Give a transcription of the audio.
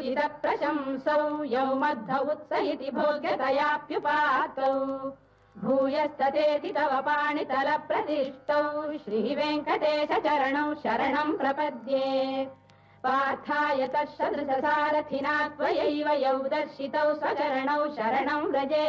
इत प्रशंसौ यौ मध्व उत्स इति भोग्यतयाप्युपातौ भूयस्ततेति तव पाणितल प्रतिष्ठौ श्रीवेङ्कटेश चरणौ शरणं प्रपद्ये पार्थाय तत्सदृशसारथिना त्वयैव यौ दर्शितौ स्वचरणौ शरणं व्रजे